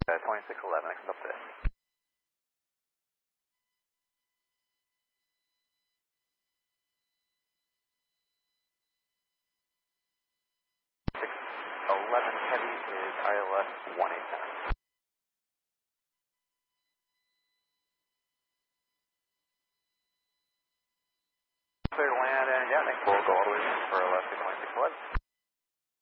2611, accept this. Heavy is ILS 187. Clear to land, and yeah, thanks. We'll go all the way for ILS 2611.